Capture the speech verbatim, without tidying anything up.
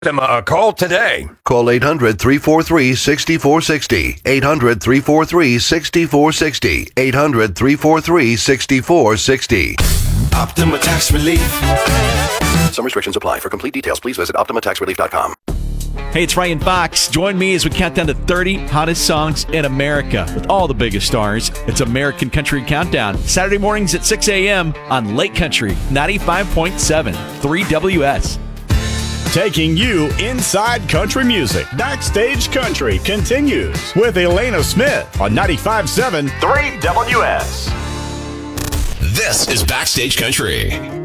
them a call today. Call eight hundred, three four three, six four six zero. eight hundred, three four three, six four six zero. eight hundred, three four three, six four six zero. Optima Tax Relief. Some restrictions apply. For complete details, please visit optima tax relief dot com. Hey, it's Ryan Fox. Join me as we count down to thirty hottest songs in America with all the biggest stars. It's American Country Countdown, Saturday mornings at six a.m. on Lake Country, ninety-five point seven, three W S. Taking you inside country music. Backstage Country continues with Elena Smith on ninety-five point seven, three W S. This is Backstage Country.